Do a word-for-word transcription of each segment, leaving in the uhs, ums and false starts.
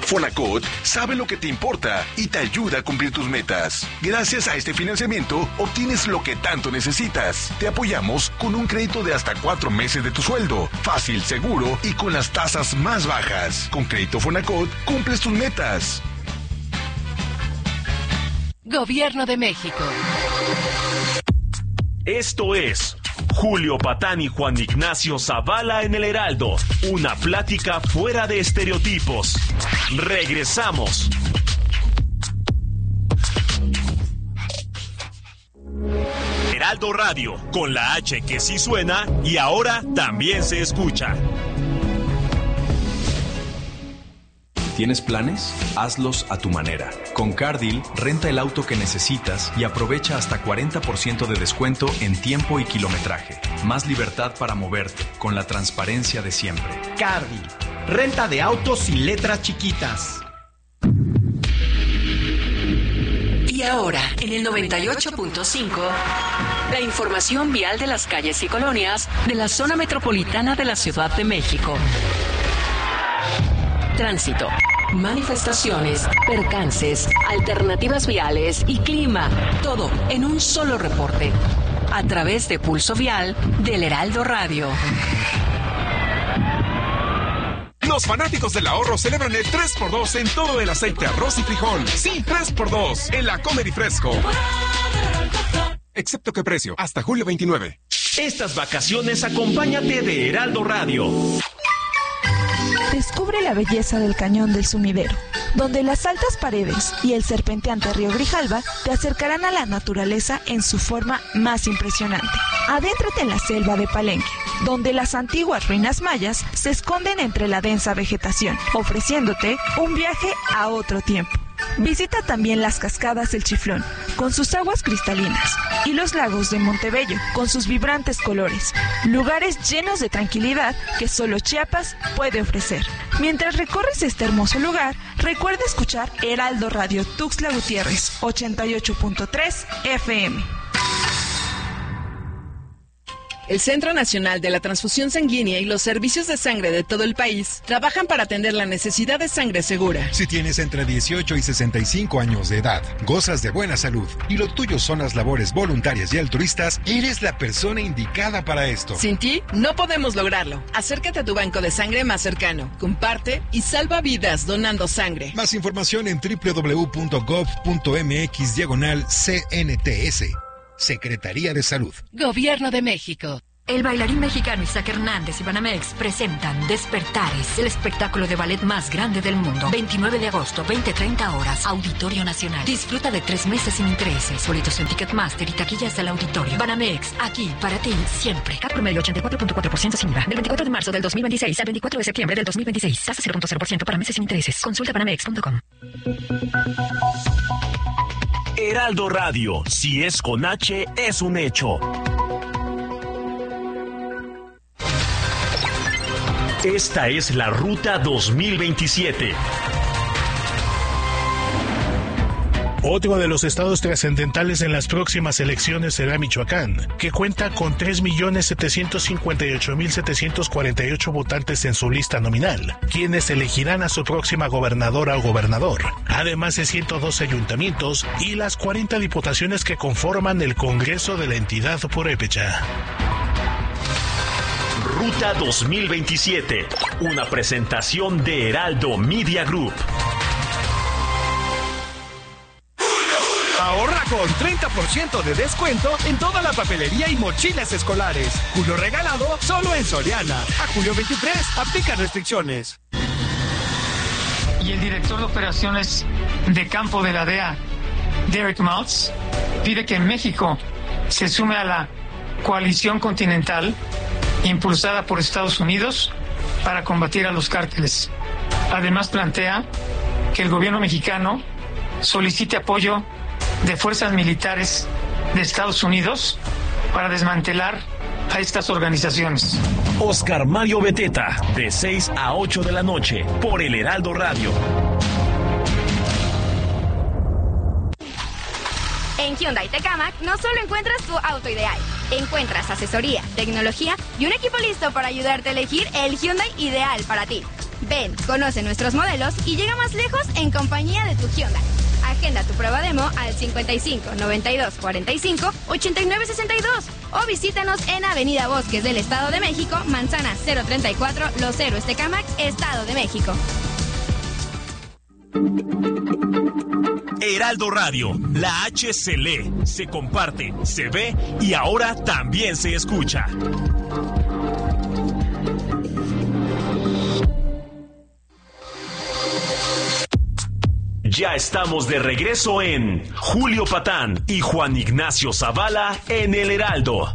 Fonacot sabe lo que te importa y te ayuda a cumplir tus metas. Gracias a este financiamiento, obtienes lo que tanto necesitas. Te apoyamos con un crédito de hasta cuatro meses de tu sueldo. Fácil, seguro y con las tasas más bajas. Con Crédito Fonacot, cumples tus metas. Gobierno de México. Esto es Julio Patán y Juan Ignacio Zavala en el Heraldo. Una plática fuera de estereotipos. Regresamos. Heraldo Radio, con la H que sí suena y ahora también se escucha. ¿Tienes planes? Hazlos a tu manera. Con CarDeal, renta el auto que necesitas y aprovecha hasta cuarenta por ciento de descuento en tiempo y kilometraje. Más libertad para moverte, con la transparencia de siempre. CarDeal, renta de autos sin letras chiquitas. Y ahora, en el noventa y ocho punto cinco, la información vial de las calles y colonias de la zona metropolitana de la Ciudad de México. Tránsito, manifestaciones, percances, alternativas viales y clima. Todo en un solo reporte. A través de Pulso Vial del Heraldo Radio. Los fanáticos del ahorro celebran el tres por dos en todo el aceite, arroz y frijol. Sí, tres por dos en la Comer y Fresco. Excepto que precio, hasta julio veintinueve. Estas vacaciones acompáñate de Heraldo Radio. Descubre la belleza del Cañón del Sumidero, donde las altas paredes y el serpenteante río Grijalva te acercarán a la naturaleza en su forma más impresionante. Adéntrate en la selva de Palenque, donde las antiguas ruinas mayas se esconden entre la densa vegetación, ofreciéndote un viaje a otro tiempo. Visita también las cascadas del Chiflón, con sus aguas cristalinas, y los lagos de Montebello, con sus vibrantes colores, lugares llenos de tranquilidad que solo Chiapas puede ofrecer. Mientras recorres este hermoso lugar, recuerda escuchar Heraldo Radio Tuxtla Gutiérrez, ochenta y ocho punto tres F M. El Centro Nacional de la Transfusión Sanguínea y los servicios de sangre de todo el país trabajan para atender la necesidad de sangre segura. Si tienes entre dieciocho y sesenta y cinco años de edad, gozas de buena salud y lo tuyo son las labores voluntarias y altruistas, eres la persona indicada para esto. Sin ti, no podemos lograrlo. Acércate a tu banco de sangre más cercano, comparte y salva vidas donando sangre. Más información en doble u doble u doble u punto gov punto m x diagonal C N T S. Secretaría de Salud. Gobierno de México. El bailarín mexicano Isaac Hernández y Banamex presentan Despertares, el espectáculo de ballet más grande del mundo. veintinueve de agosto, veinte treinta horas, Auditorio Nacional. Disfruta de tres meses sin intereses. Boletos en Ticketmaster y taquillas del auditorio. Banamex, aquí para ti siempre. Cat promedio ochenta y cuatro punto cuatro por ciento sin I V A. Del veinticuatro de marzo del dos mil veintiséis al veinticuatro de septiembre del dos mil veintiséis. Tasa cero punto cero por ciento para meses sin intereses. Consulta banamex punto com. Heraldo Radio, si es con H, es un hecho. Esta es la Ruta dos mil veintisiete. Otro de los estados trascendentales en las próximas elecciones será Michoacán, que cuenta con tres millones setecientos cincuenta y ocho mil setecientos cuarenta y ocho votantes en su lista nominal, quienes elegirán a su próxima gobernadora o gobernador, además de ciento doce ayuntamientos y las cuarenta diputaciones que conforman el Congreso de la entidad purépecha. Ruta dos mil veintisiete, una presentación de Heraldo Media Group. Ahorra con treinta por ciento de descuento en toda la papelería y mochilas escolares. Julio regalado solo en Soriana. A julio veintitrés, aplica restricciones. Y el director de operaciones de campo de la D E A, Derek Maltz, pide que México se sume a la coalición continental impulsada por Estados Unidos para combatir a los cárteles. Además plantea que el gobierno mexicano solicite apoyo de fuerzas militares de Estados Unidos para desmantelar a estas organizaciones. Oscar Mario Beteta, de seis a ocho de la noche, por el Heraldo Radio. En Hyundai Tecamac no solo encuentras tu auto ideal, encuentras asesoría, tecnología y un equipo listo para ayudarte a elegir el Hyundai ideal para ti. Ven, conoce nuestros modelos y llega más lejos en compañía de tu Hyundai. Agenda tu prueba demo al cincuenta y cinco, noventa y dos, cuarenta y cinco, ochenta y nueve, sesenta y dos o visítanos en Avenida Bosques del Estado de México, Manzana cero treinta y cuatro, Los Héroes Tecámac, Estado de México. Heraldo Radio, la H se lee, se comparte, se ve y ahora también se escucha. Ya estamos de regreso en Julio Patán y Juan Ignacio Zavala en El Heraldo.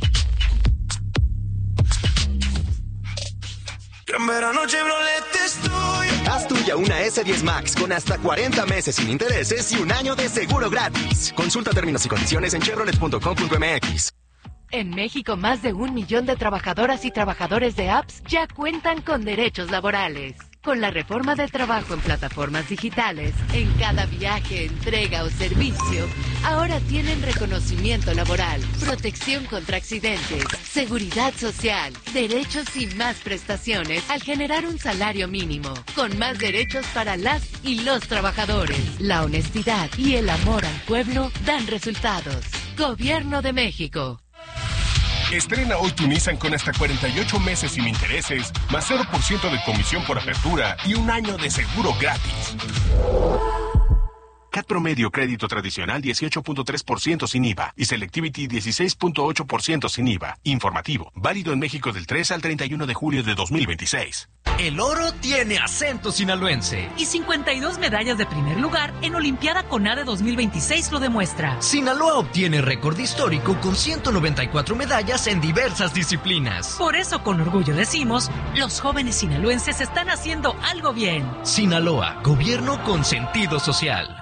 En verano Chevrolet estoy. Haz tuya una ese diez Max con hasta cuarenta meses sin intereses y un año de seguro gratis. Consulta términos y condiciones en chevrolet punto com punto m x. En México, más de un millón de trabajadoras y trabajadores de apps ya cuentan con derechos laborales. Con la reforma del trabajo en plataformas digitales, en cada viaje, entrega o servicio, ahora tienen reconocimiento laboral, protección contra accidentes, seguridad social, derechos y más prestaciones al generar un salario mínimo, con más derechos para las y los trabajadores. La honestidad y el amor al pueblo dan resultados. Gobierno de México. Estrena hoy tu Nissan con hasta cuarenta y ocho meses sin intereses, más cero por ciento de comisión por apertura y un año de seguro gratis. C A T promedio crédito tradicional dieciocho punto tres por ciento sin I V A y Selectivity dieciséis punto ocho por ciento sin I V A. Informativo, válido en México del tres al treinta y uno de julio de dos mil veintiséis. El oro tiene acento sinaloense. Y cincuenta y dos medallas de primer lugar en Olimpiada CONADE dos mil veintiséis lo demuestra. Sinaloa obtiene récord histórico con ciento noventa y cuatro medallas en diversas disciplinas. Por eso con orgullo decimos, los jóvenes sinaloenses están haciendo algo bien. Sinaloa, gobierno con sentido social.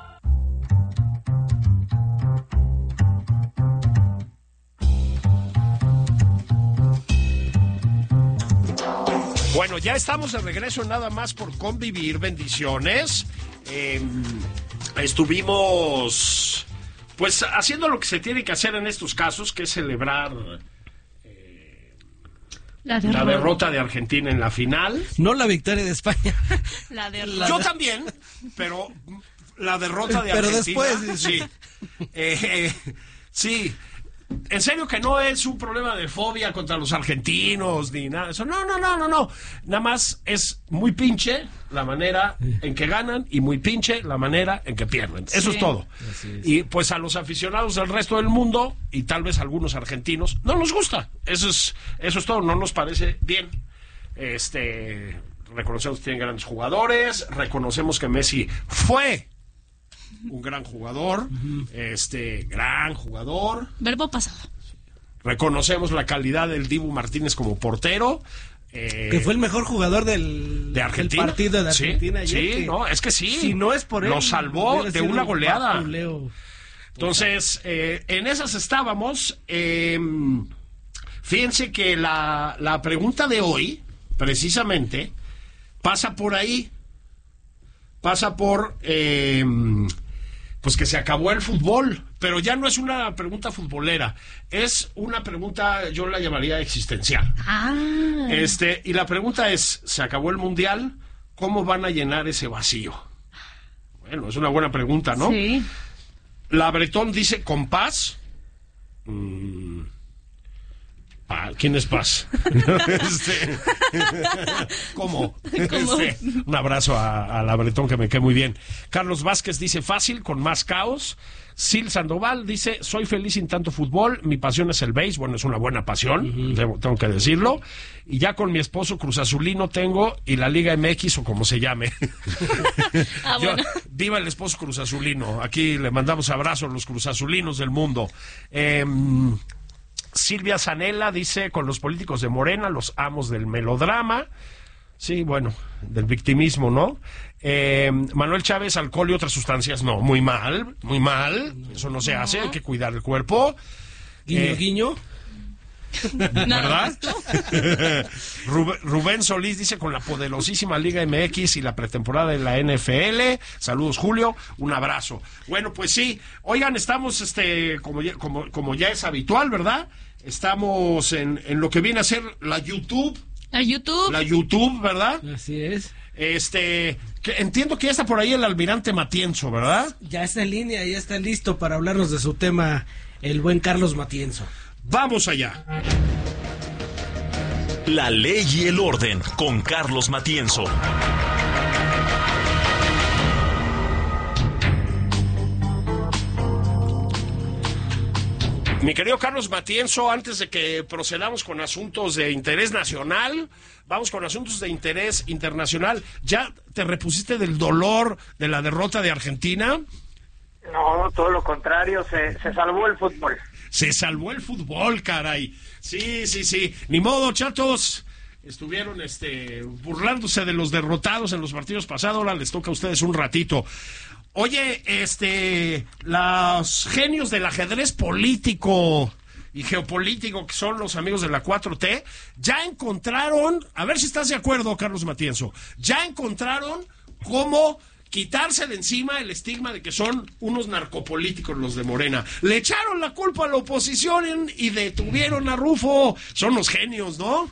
Bueno, ya estamos de regreso, nada más por convivir. Bendiciones. Eh, estuvimos, pues, haciendo lo que se tiene que hacer en estos casos, que es celebrar eh, la, derrota. la derrota de Argentina en la final. No la victoria de España. La derrota. Yo también, pero la derrota de pero Argentina. Pero después, sí. Eh, eh, sí. En serio que no es un problema de fobia contra los argentinos ni nada de eso. No, no, no, no, no. Nada más es muy pinche la manera en que ganan y muy pinche la manera en que pierden. Eso sí. Es todo. Es. Y pues a los aficionados del resto del mundo y tal vez a algunos argentinos no nos gusta. Eso es, eso es todo. No nos parece bien. Este, reconocemos que tienen grandes jugadores. Reconocemos que Messi fue un gran jugador, uh-huh. este, gran jugador. Verbo pasado. Reconocemos la calidad del Dibu Martínez como portero. Eh, que fue el mejor jugador del, de Argentina. del partido de Argentina. Sí, ayer, sí que, no, es que sí. Si no es por él, nos salvó de una goleada. Papuleo. Entonces, eh, en esas estábamos. Eh, fíjense que la, la pregunta de hoy, precisamente, pasa por ahí. Pasa por... Eh, pues que se acabó el fútbol, pero ya no es una pregunta futbolera, es una pregunta, yo la llamaría existencial. Ah. Este, y la pregunta es, ¿se acabó el mundial? ¿Cómo van a llenar ese vacío? Bueno, es una buena pregunta, ¿no? Sí. La Bretón dice, ¿con paz? Mm. Ah, ¿quién es Paz? este, ¿Cómo? ¿Cómo? Este, un abrazo a, a la Bretón, que me quede muy bien. Carlos Vázquez dice fácil, con más caos. Sil Sandoval dice, soy feliz sin tanto fútbol, mi pasión es el béis. Bueno, es una buena pasión, uh-huh. debo, tengo que decirlo. Y ya con mi esposo Cruz Azulino tengo, y la Liga M X o como se llame. ah, Yo, bueno. Viva el esposo Cruz Azulino. Aquí le mandamos abrazos a los Cruz Azulinos del mundo. Eh... Silvia Zanella dice, con los políticos de Morena, los amos del melodrama. Sí, bueno, del victimismo, ¿no? Eh, Manuel Chávez, alcohol y otras sustancias, no, muy mal, muy mal. Eso no se hace, hay que cuidar el cuerpo. Guiño, eh, guiño. ¿Verdad? Rubén, Rubén Solís dice, con la poderosísima Liga M X y la pretemporada de la N F L. Saludos, Julio, un abrazo. Bueno, pues sí, oigan, estamos, este, como ya, como, como ya es habitual, ¿verdad? Estamos en, en lo que viene a ser la YouTube La YouTube. La YouTube, ¿verdad? Así es. Este, que entiendo que ya está por ahí el almirante Matienzo, ¿verdad? Ya está en línea, ya está listo para hablarnos de su tema, el buen Carlos Matienzo. Vamos allá. La ley y el orden con Carlos Matienzo. Mi querido Carlos Matienzo, antes de que procedamos con asuntos de interés nacional, vamos con asuntos de interés internacional. ¿Ya te repusiste del dolor de la derrota de Argentina? No, todo lo contrario, se, se salvó el fútbol. Se salvó el fútbol, caray. Sí, sí, sí. Ni modo, chatos. Estuvieron este, burlándose de los derrotados en los partidos pasados. Ahora les toca a ustedes un ratito. Oye, este, los genios del ajedrez político y geopolítico, que son los amigos de la cuatro T, ya encontraron, a ver si estás de acuerdo, Carlos Matienzo, ya encontraron cómo quitarse de encima el estigma de que son unos narcopolíticos los de Morena. Le echaron la culpa a la oposición y detuvieron a Rufo. Son los genios, ¿no?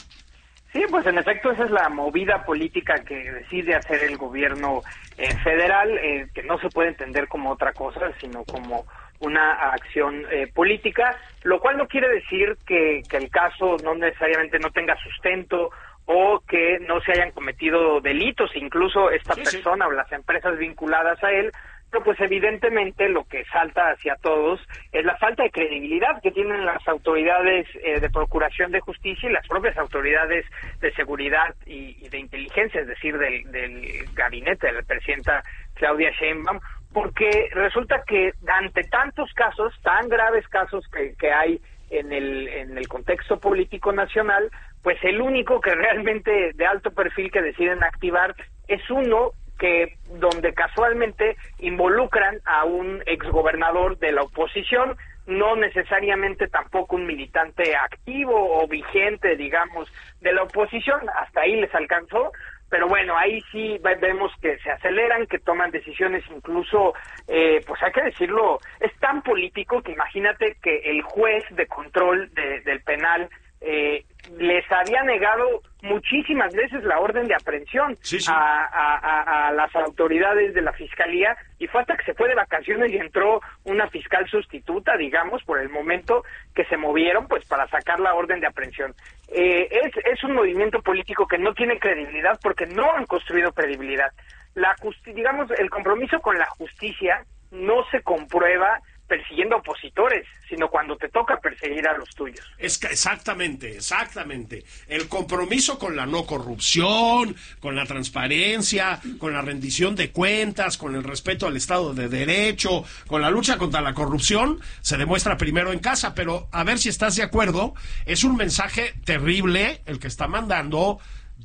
Sí, pues en efecto esa es la movida política que decide hacer el gobierno eh, federal, eh, que no se puede entender como otra cosa, sino como una acción eh, política, lo cual no quiere decir que, que el caso no necesariamente no tenga sustento o que no se hayan cometido delitos, incluso esta sí, persona sí. o las empresas vinculadas a él. Pero pues evidentemente lo que salta hacia todos es la falta de credibilidad que tienen las autoridades eh, de procuración de justicia y las propias autoridades de seguridad y, y de inteligencia, es decir, del, del gabinete de la presidenta Claudia Sheinbaum, porque resulta que ante tantos casos, tan graves casos que, que hay en el, en el contexto político nacional, pues el único que realmente de alto perfil que deciden activar es uno que donde casualmente involucran a un exgobernador de la oposición, no necesariamente tampoco un militante activo o vigente, digamos, de la oposición, hasta ahí les alcanzó, pero bueno, ahí sí vemos que se aceleran, que toman decisiones incluso, eh, pues hay que decirlo, es tan político que imagínate que el juez de control de, del penal eh, les había negado muchísimas veces la orden de aprehensión sí, sí. A, a, a las autoridades de la fiscalía, y fue hasta que se fue de vacaciones y entró una fiscal sustituta, digamos, por el momento que se movieron pues para sacar la orden de aprehensión. Eh, es, es un movimiento político que no tiene credibilidad porque no han construido credibilidad. La justi- digamos, el compromiso con la justicia no se comprueba persiguiendo opositores, sino cuando te toca perseguir a los tuyos. Es que exactamente, exactamente. El compromiso con la no corrupción, con la transparencia, con la rendición de cuentas, con el respeto al Estado de Derecho, con la lucha contra la corrupción, se demuestra primero en casa, pero a ver si estás de acuerdo, es un mensaje terrible el que está mandando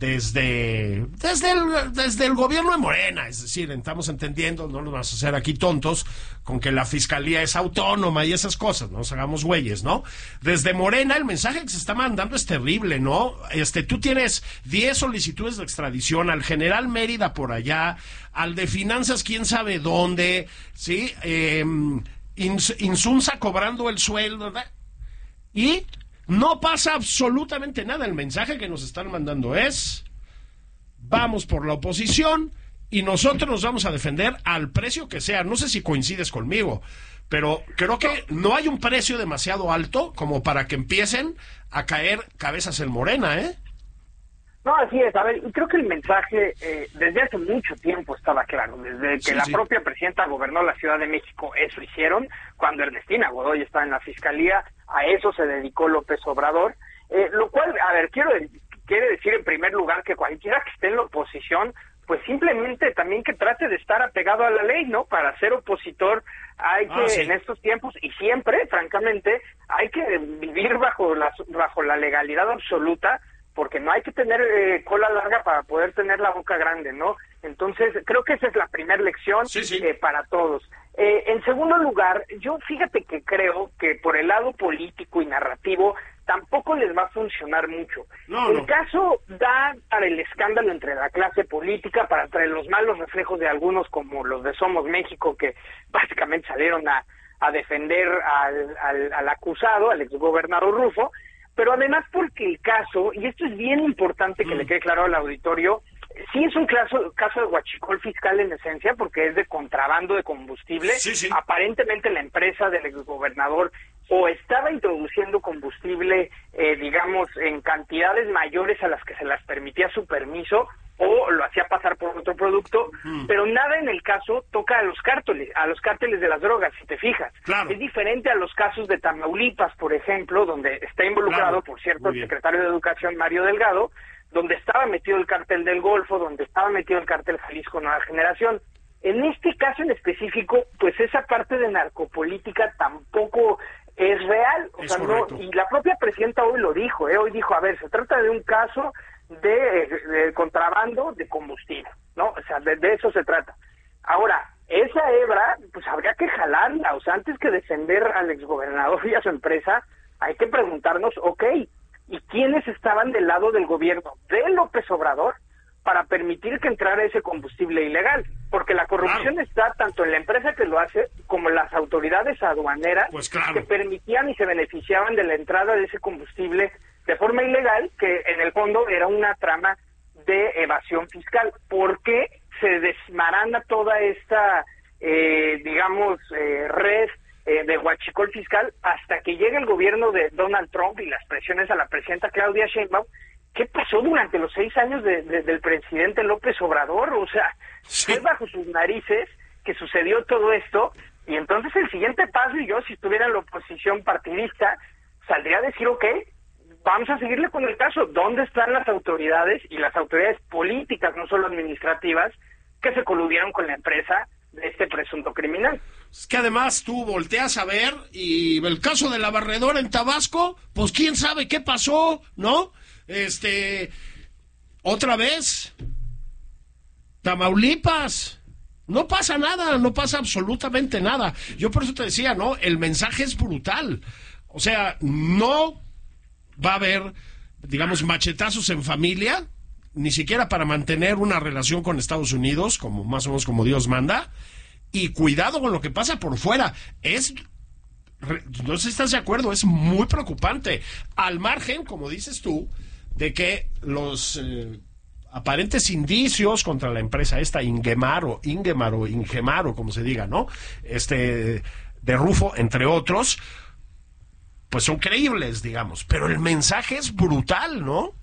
desde desde el, desde el gobierno de Morena, es decir, estamos entendiendo, no nos vamos a hacer aquí tontos con que la fiscalía es autónoma y esas cosas, no nos hagamos güeyes, ¿no? Desde Morena el mensaje que se está mandando es terrible, ¿no? Este, tú tienes diez solicitudes de extradición al general Mérida por allá, al de finanzas quién sabe dónde, ¿sí? Eh, Ins- Insunza cobrando el sueldo, ¿verdad? Y no pasa absolutamente nada. El mensaje que nos están mandando es: vamos por la oposición y nosotros nos vamos a defender al precio que sea. No sé si coincides conmigo, pero creo que no hay un precio demasiado alto como para que empiecen a caer cabezas en Morena, ¿eh? No, así es. A ver, y creo que el mensaje eh, desde hace mucho tiempo estaba claro. Desde que sí, la sí. propia presidenta gobernó la Ciudad de México, eso hicieron. Cuando Ernestina Godoy estaba en la Fiscalía, a eso se dedicó López Obrador. Eh, lo cual, a ver, quiero quiere decir en primer lugar que cualquiera que esté en la oposición, pues simplemente también que trate de estar apegado a la ley, ¿no? Para ser opositor hay que, ah, sí. en estos tiempos, y siempre, francamente, hay que vivir bajo la, bajo la legalidad absoluta, porque no hay que tener eh, cola larga para poder tener la boca grande, ¿no? Entonces, creo que esa es la primera lección sí, sí. Eh, para todos. Eh, en segundo lugar, yo fíjate que creo que por el lado político y narrativo tampoco les va a funcionar mucho. No, el no. caso da para el escándalo entre la clase política, para traer los malos reflejos de algunos como los de Somos México, que básicamente salieron a, a defender al, al, al acusado, al exgobernador Rufo. pero además porque el caso, y esto es bien importante que mm. le quede claro al auditorio, sí es un caso, caso de huachicol fiscal en esencia, porque es de contrabando de combustible. Sí, sí. Aparentemente la empresa del exgobernador o estaba introduciendo combustible, eh, digamos, en cantidades mayores a las que se las permitía su permiso, o lo hacía pasar por otro producto, mm. pero nada en el caso toca a los cárteles, a los cárteles de las drogas, si te fijas. Claro. Es diferente a los casos de Tamaulipas, por ejemplo, donde está involucrado, claro. por cierto, el secretario de Educación, Mario Delgado, donde estaba metido el cártel del Golfo, donde estaba metido el cártel Jalisco Nueva Generación. En este caso en específico, pues esa parte de narcopolítica tampoco es real. O es sea, no, y la propia presidenta hoy lo dijo, ¿eh? Hoy dijo, a ver, se trata de un caso de, de contrabando de combustible, ¿no? O sea, de, de eso se trata. Ahora, esa hebra, pues habría que jalarla. O sea, antes que defender al exgobernador y a su empresa, hay que preguntarnos, ok, ¿y quiénes estaban del lado del gobierno de López Obrador para permitir que entrara ese combustible ilegal? Porque la corrupción claro. está tanto en la empresa que lo hace como en las autoridades aduaneras pues claro. que permitían y se beneficiaban de la entrada de ese combustible de forma ilegal, que en el fondo era una trama de evasión fiscal. ¿Por qué se desmarana toda esta, eh, digamos, eh, red Eh, de huachicol fiscal hasta que llega el gobierno de Donald Trump y las presiones a la presidenta Claudia Sheinbaum? ¿Qué pasó durante los seis años de, de, del presidente López Obrador? O sea, sí. fue bajo sus narices que sucedió todo esto, y entonces el siguiente paso, y yo si estuviera en la oposición partidista, saldría a decir, ok, vamos a seguirle con el caso. ¿Dónde están las autoridades y las autoridades políticas, no solo administrativas, que se coludieron con la empresa de este presunto criminal? Es que además tú volteas a ver y el caso de la barredora en Tabasco, pues quién sabe qué pasó, ¿no? Este, otra vez, Tamaulipas, no pasa nada, no pasa absolutamente nada. Yo por eso te decía, ¿no? El mensaje es brutal. O sea, no va a haber, digamos, machetazos en familia, ni siquiera para mantener una relación con Estados Unidos, como más o menos como Dios manda. Y cuidado con lo que pasa por fuera. Es, no sé si estás de acuerdo, es muy preocupante. Al margen, como dices tú, de que los eh, aparentes indicios contra la empresa esta, Ingemar o Ingemar o Ingemar o como se diga, ¿no? Este, de Rufo, entre otros, pues son creíbles, digamos. Pero el mensaje es brutal, ¿no?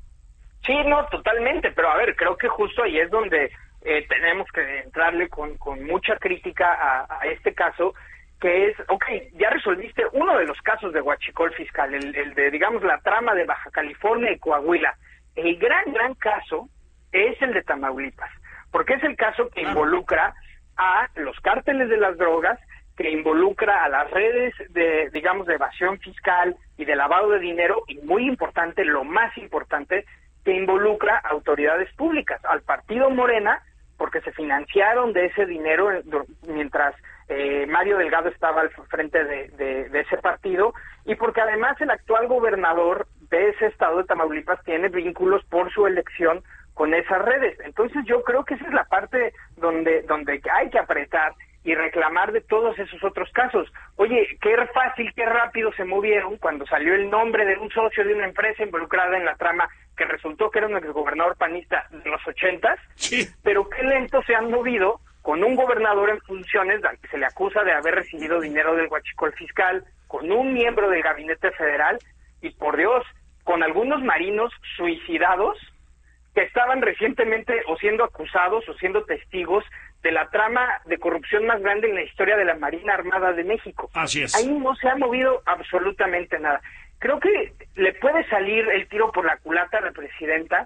Sí, no, totalmente. Pero a ver, creo que justo ahí es donde Eh, tenemos que entrarle con, con mucha crítica a, a este caso, que es, ok, ya resolviste uno de los casos de huachicol fiscal, el, el de, digamos, la trama de Baja California y Coahuila. El gran, gran caso es el de Tamaulipas, porque es el caso que involucra a los cárteles de las drogas, que involucra a las redes de, digamos, de evasión fiscal y de lavado de dinero, y muy importante, lo más importante, que involucra a autoridades públicas, al partido Morena, porque se financiaron de ese dinero mientras eh, Mario Delgado estaba al frente de, de, de ese partido, y porque además el actual gobernador de ese estado de Tamaulipas tiene vínculos por su elección con esas redes. Entonces yo creo que esa es la parte donde, donde hay que apretar y reclamar de todos esos otros casos. Oye, qué fácil, qué rápido se movieron cuando salió el nombre de un socio de una empresa involucrada en la trama, que resultó que era un exgobernador panista de los ochentas, sí. Pero qué lento se han movido con un gobernador en funciones al que se le acusa de haber recibido dinero del huachicol fiscal, con un miembro del gabinete federal, y por Dios, con algunos marinos suicidados que estaban recientemente o siendo acusados o siendo testigos de la trama de corrupción más grande en la historia de la Marina Armada de México. Así es. Ahí no se ha movido absolutamente nada. Creo que le puede salir el tiro por la culata a la presidenta,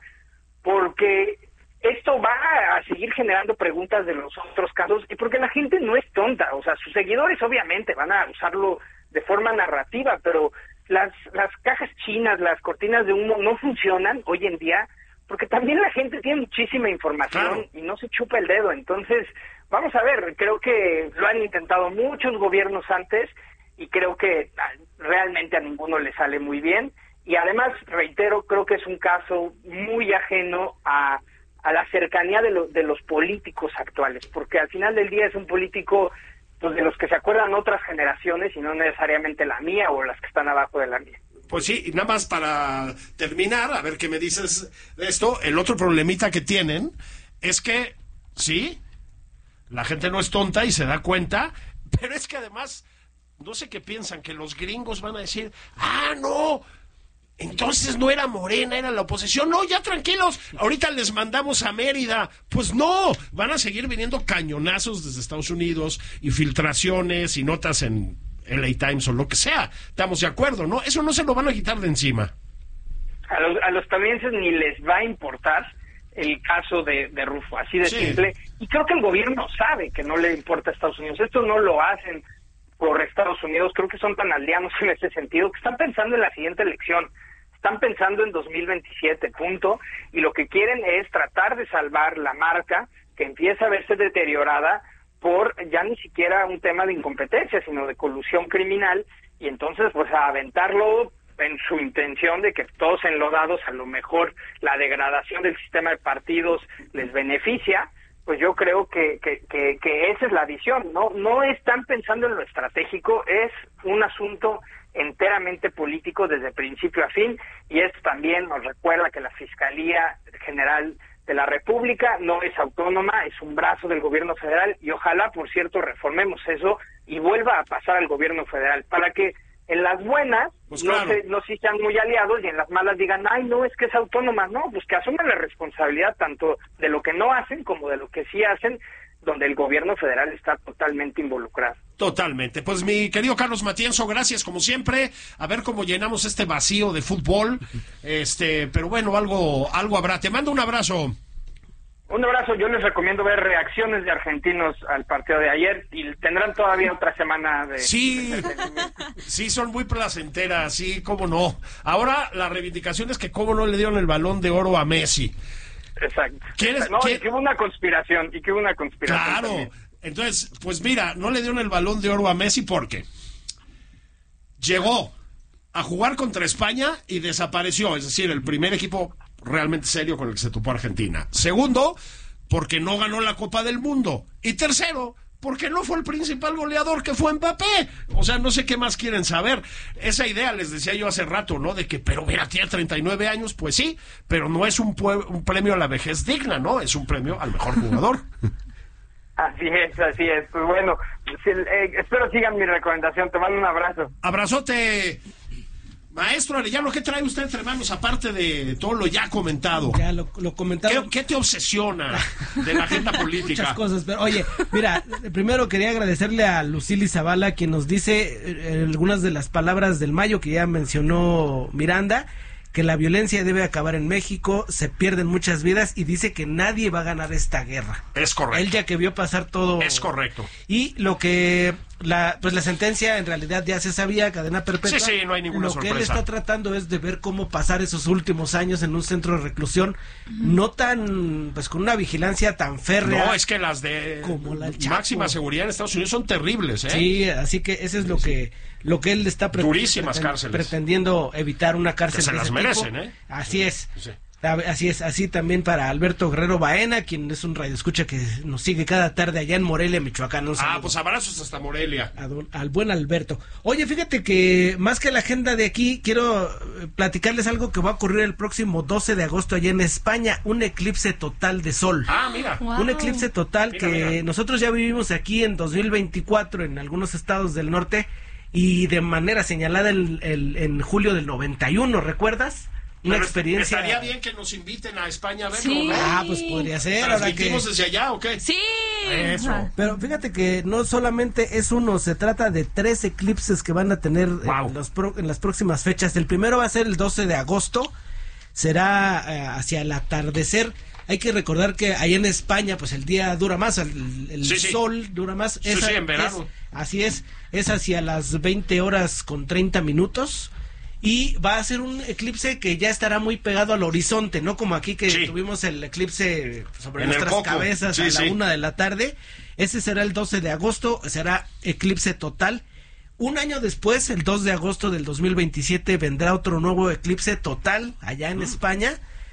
porque esto va a seguir generando preguntas de los otros casos, y porque la gente no es tonta. O sea, sus seguidores obviamente van a usarlo de forma narrativa, pero las, las cajas chinas, las cortinas de humo no funcionan hoy en día, porque también la gente tiene muchísima información, claro, y no se chupa el dedo. Entonces, vamos a ver, creo que lo han intentado muchos gobiernos antes, y creo que realmente a ninguno le sale muy bien. Y además, reitero, creo que es un caso muy ajeno a, a la cercanía de, lo, de los políticos actuales, porque al final del día es un político, pues, de los que se acuerdan otras generaciones y no necesariamente la mía o las que están abajo de la mía. Pues sí, y nada más para terminar, a ver qué me dices de esto. El otro problemita que tienen es que, sí, la gente no es tonta y se da cuenta, pero es que además, no sé qué piensan, que los gringos van a decir, ah, no, entonces no era Morena, era la oposición. No, ya tranquilos, ahorita les mandamos a Mérida. Pues no, van a seguir viniendo cañonazos desde Estados Unidos y filtraciones y notas en L A Times o lo que sea. Estamos de acuerdo, ¿no? Eso no se lo van a quitar de encima. A los, a los estadounidenses ni les va a importar el caso de, de Rufo, así de sí. simple. Y creo que el gobierno sabe que no le importa a Estados Unidos. Esto no lo hacen por Estados Unidos. Creo que son tan aldeanos en ese sentido que están pensando en la siguiente elección. Están pensando en dos mil veintisiete, punto, y lo que quieren es tratar de salvar la marca que empieza a verse deteriorada por ya ni siquiera un tema de incompetencia, sino de colusión criminal, y entonces pues a aventarlo en su intención de que todos enlodados, a lo mejor la degradación del sistema de partidos les beneficia. Pues yo creo que, que, que, que esa es la visión, ¿no? No están pensando en lo estratégico, es un asunto enteramente político desde principio a fin, y esto también nos recuerda que la Fiscalía General de la República no es autónoma, es un brazo del gobierno federal, y ojalá, por cierto, reformemos eso y vuelva a pasar al gobierno federal, para que en las buenas pues no, claro. se, no se sean muy aliados y en las malas digan, ay, no, es que es autónoma. No, pues que asuman la responsabilidad tanto de lo que no hacen como de lo que sí hacen, donde el gobierno federal está totalmente involucrado. Totalmente. Pues mi querido Carlos Matienzo, gracias como siempre. A ver cómo llenamos este vacío de fútbol. Este, pero bueno, algo, algo habrá. Te mando un abrazo. Un abrazo. Yo les recomiendo ver reacciones de argentinos al partido de ayer y tendrán todavía otra semana de... Sí, sí, son muy placenteras, sí, cómo no. Ahora la reivindicación es que cómo no le dieron el Balón de Oro a Messi. Exacto. ¿Quieres, no, ¿qué? y que hubo una conspiración, y que hubo una conspiración. Claro. También. Entonces, pues mira, no le dieron el Balón de Oro a Messi porque llegó a jugar contra España y desapareció, es decir, el primer equipo realmente serio con el que se topó Argentina. Segundo, porque no ganó la Copa del Mundo. Y tercero, porque no fue el principal goleador, que fue Mbappé. O sea, no sé qué más quieren saber. Esa idea les decía yo hace rato, ¿no? De que, pero mira, tiene treinta y nueve años, pues sí, pero no es un, pue- un premio a la vejez digna, ¿no? Es un premio al mejor jugador. Así es, así es. Pues bueno, eh, espero sigan mi recomendación. Te mando un abrazo. Abrazote. Maestro Arellano, ¿qué trae usted entre manos aparte de todo lo ya comentado? Ya lo, lo comentado. ¿Qué, ¿Qué te obsesiona de la agenda política? Muchas cosas, pero oye, mira, primero quería agradecerle a Lucili Zavala, quien nos dice eh, algunas de las palabras del mayo que ya mencionó Miranda, que la violencia debe acabar en México, se pierden muchas vidas y dice que nadie va a ganar esta guerra. Es correcto. Él ya que vio pasar todo. Es correcto. Y lo que la pues la sentencia en realidad ya se sabía, cadena perpetua. Sí, sí, no hay ninguna lo sorpresa. Lo que él está tratando es de ver cómo pasar esos últimos años en un centro de reclusión, no tan, pues con una vigilancia tan férrea. No, es que las de como la máxima seguridad en Estados Unidos son terribles, ¿eh? Sí, así que eso es lo que lo que él está pre- Durísimas preten- cárceles. pretendiendo evitar una cárcel que se de las ese merecen, tipo. ¿eh? Así es. Sí. Así es, así también para Alberto Guerrero Baena, quien es un radioescucha que nos sigue cada tarde allá en Morelia, Michoacán. Ah, pues abrazos hasta Morelia. A don, al buen Alberto. Oye, fíjate que más que la agenda de aquí, quiero platicarles algo que va a ocurrir el próximo doce de agosto allá en España, un eclipse total de sol. Ah, mira. Wow. Un eclipse total mira, que mira. nosotros ya vivimos aquí en dos mil veinticuatro en algunos estados del norte y de manera señalada en, en, en julio del noventa y uno, ¿recuerdas? Una Pero experiencia. Estaría bien que nos inviten a España a verlo, sí. ¿no? Ah, pues podría ser. Ahora que... desde allá o qué? Sí. Eso. Pero fíjate que no solamente es uno, se trata de tres eclipses que van a tener wow. en, los pro, en las próximas fechas. El primero va a ser el doce de agosto, será eh, hacia el atardecer. Hay que recordar que ahí en España, pues el día dura más, el, el sí, sol sí. dura más. Sí, Esa, sí, en verano. Es, así es, es hacia las veinte horas con treinta minutos. Y va a ser un eclipse que ya estará muy pegado al horizonte, no como aquí que sí. tuvimos el eclipse sobre en nuestras cabezas sí, a la sí. una de la tarde. Ese será el doce de agosto, será eclipse total. Un año después, el dos de agosto del dos mil veintisiete, vendrá otro nuevo eclipse total allá en mm. España,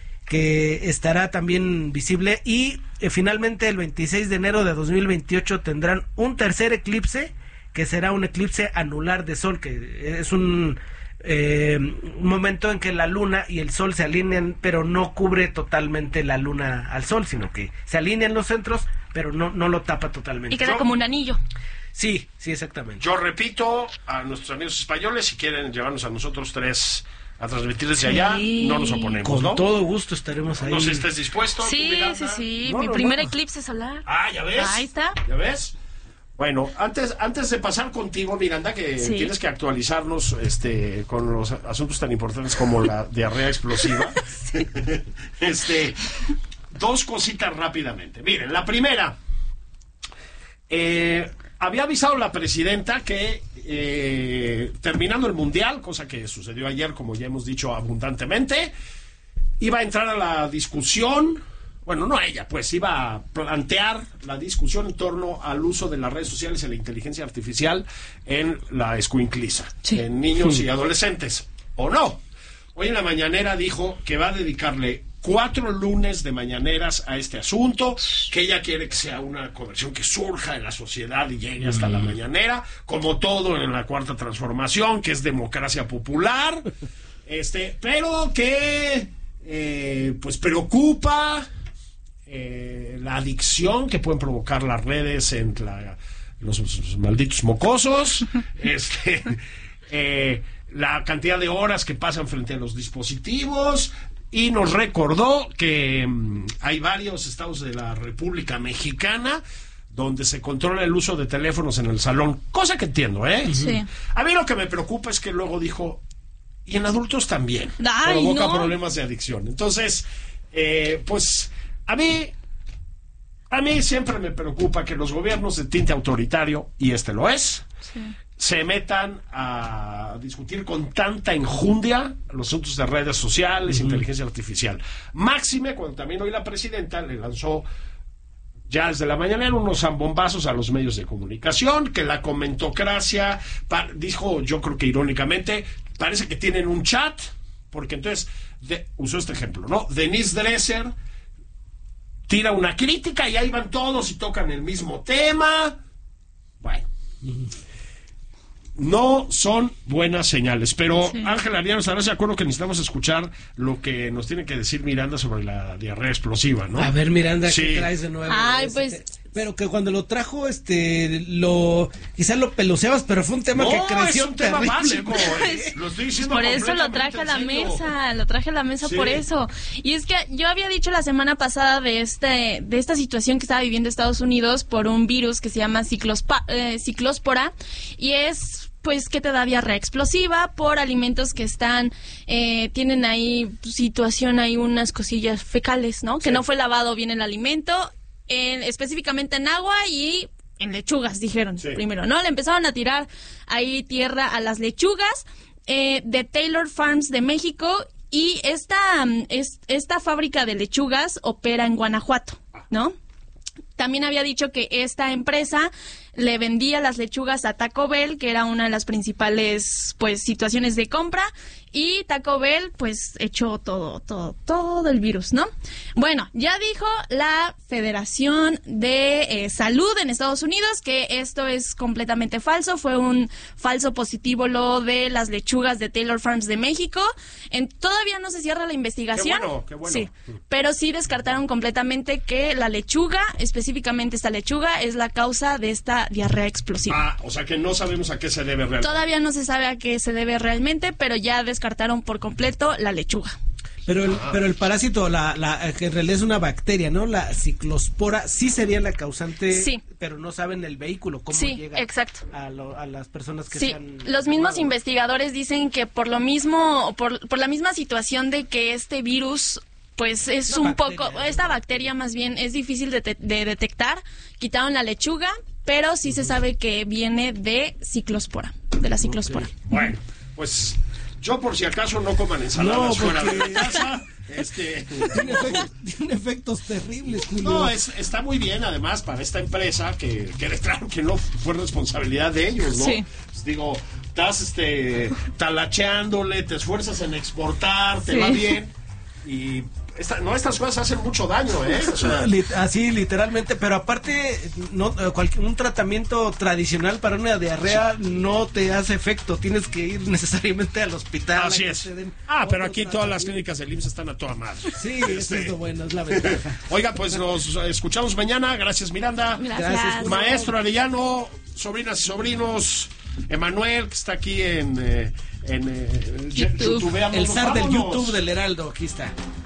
que estará también visible. Y eh, finalmente el veintiséis de enero de dos mil veintiocho tendrán un tercer eclipse, que será un eclipse anular de sol, que es un... eh, un momento en que la luna y el sol se alinean, pero no cubre totalmente la luna al sol, sino que se alinean los centros, pero no, no lo tapa totalmente. Y queda como un anillo. Sí, sí, exactamente. Yo repito a nuestros amigos españoles, si quieren llevarnos a nosotros tres a transmitir desde sí. allá, no nos oponemos, Con ¿no? todo gusto estaremos ahí. No sé si estés dispuesto. Sí, sí, sí, no, mi no, primer no. eclipse solar. Ah, ¿ya ves? Ahí está. ¿Ya ves? Bueno, antes antes de pasar contigo, Miranda, que sí. tienes que actualizarnos este con los asuntos tan importantes como la diarrea explosiva. Sí. este, dos cositas rápidamente. Miren, la primera, eh, había avisado la presidenta que eh, terminando el Mundial, cosa que sucedió ayer, como ya hemos dicho abundantemente, iba a entrar a la discusión, bueno, no ella, pues iba a plantear la discusión en torno al uso de las redes sociales y la inteligencia artificial en la escuincliza, sí. en niños sí. y adolescentes, ¿o no? Hoy en la mañanera dijo que va a dedicarle cuatro lunes de mañaneras a este asunto, que ella quiere que sea una conversión que surja en la sociedad y llegue hasta mm. la mañanera, como todo en la Cuarta Transformación, que es democracia popular, este, pero que eh, pues preocupa eh, la adicción que pueden provocar las redes en la, los, los malditos mocosos, este, eh, la cantidad de horas que pasan frente a los dispositivos. Y nos recordó que um, hay varios estados de la República Mexicana donde se controla el uso de teléfonos en el salón, cosa que entiendo, ¿eh? Sí. A mí lo que me preocupa es que luego dijo, y en adultos también, Ay, provoca no. problemas de adicción. Entonces, eh, pues, a mí, a mí siempre me preocupa que los gobiernos de tinte autoritario, y este lo es, sí. se metan a discutir con tanta enjundia los asuntos de redes sociales, uh-huh. inteligencia artificial. Máxime, cuando también hoy la presidenta le lanzó ya desde la mañana unos zambombazos a los medios de comunicación, que la comentocracia, pa- dijo, yo creo que irónicamente, parece que tienen un chat, porque entonces, de, usó este ejemplo, ¿no? Denise Dresser tira una crítica y ahí van todos y tocan el mismo tema. Bueno. Uh-huh. No son buenas señales, pero sí. Ángel Ariano, ¿estarás de acuerdo que necesitamos escuchar lo que nos tiene que decir Miranda sobre la diarrea explosiva, ¿no? A ver, Miranda, sí. ¿qué traes de nuevo? Ay, este, pues... Pero que cuando lo trajo, este, lo, quizás lo peluceabas, pero fue un tema no, que creció es un tema básico, ¿eh? Lo estoy diciendo por eso lo traje a la mesa, lo traje a la mesa sí. por eso. Y es que yo había dicho la semana pasada de este, de esta situación que estaba viviendo Estados Unidos por un virus que se llama ciclospa, eh, ciclóspora, y es pues que te da diarrea explosiva por alimentos que están, eh, tienen ahí situación, hay unas cosillas fecales, ¿no? Sí. Que no fue lavado bien el alimento, en, específicamente en agua y en lechugas, dijeron sí. primero, ¿no? Le empezaron a tirar ahí tierra a las lechugas eh, de Taylor Farms de México, y esta, es, esta fábrica de lechugas opera en Guanajuato, ¿no? También había dicho que esta empresa le vendía las lechugas a Taco Bell, que era una de las principales pues situaciones de compra, y Taco Bell pues echó todo, todo, todo el virus, ¿no? Bueno, ya dijo la Federación de eh, Salud en Estados Unidos que esto es completamente falso, fue un falso positivo lo de las lechugas de Taylor Farms de México. En, todavía no se cierra la investigación. Qué bueno, qué bueno. Sí, pero sí descartaron completamente que la lechuga, específicamente esta lechuga, es la causa de esta diarrea explosiva. Ah, o sea que no sabemos a qué se debe realmente. Todavía no se sabe a qué se debe realmente, pero ya descartaron por completo la lechuga. Pero el, pero el parásito, la, la, que en realidad es una bacteria, ¿no? La ciclospora sí sería la causante, sí. pero no saben el vehículo, cómo sí, llega exacto. A, lo, a las personas que sí, se han... los mismos investigadores dicen que por lo mismo, por, por la misma situación de que este virus... pues es una un bacteria, poco, esta bacteria más bien es difícil de, de detectar, quitaron la lechuga, pero sí uh-huh. se sabe que viene de ciclospora, de la ciclospora. Okay. Bueno, pues yo por si acaso no coman ensaladas no, fuera de mi casa. Este... Tiene, efectos, tiene efectos terribles, Julio. No, es, está muy bien además para esta empresa, que quede claro que no fue responsabilidad de ellos, ¿no? Sí. Pues digo, estás este, talacheándole, te esfuerzas en exportar, te sí. va bien. Y Esta, no, estas cosas hacen mucho daño, ¿eh? O sea, así, literalmente, pero aparte, no, cualquier, un tratamiento tradicional para una diarrea no te hace efecto, tienes que ir necesariamente al hospital. Así es. Ah, pero aquí todas las clínicas del I M S S están a toda madre. Sí, eso es lo bueno, es la ventaja. Oiga, pues nos escuchamos mañana. Gracias, Miranda. Gracias. Gracias. Maestro Arellano, sobrinas y sobrinos, Emanuel, que está aquí en... Eh, en eh, YouTube. YouTube. El zar del YouTube del Heraldo, aquí está.